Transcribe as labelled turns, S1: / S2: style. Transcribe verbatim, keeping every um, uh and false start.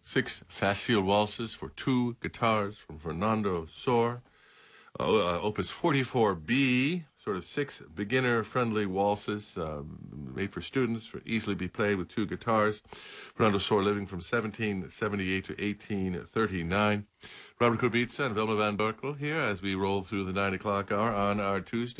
S1: Six facile waltzes for two guitars from Fernando Sor. Uh, opus forty-four B, sort of six beginner-friendly waltzes um, made for students, for easily be played with two guitars. Fernando Sor living from seventeen seventy-eight to eighteen thirty-nine. Robert Kubica and Vilma Van Berkel here as we roll through the nine o'clock hour on our Tuesday.